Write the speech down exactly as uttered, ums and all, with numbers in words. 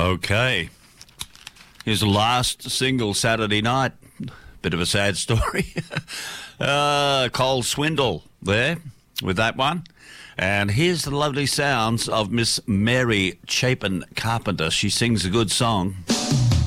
Okay. Here's the last single Saturday night. Bit of a sad story. uh, Cole Swindle there with that one. And here's the lovely sounds of Miss Mary Chapin Carpenter. She sings a good song.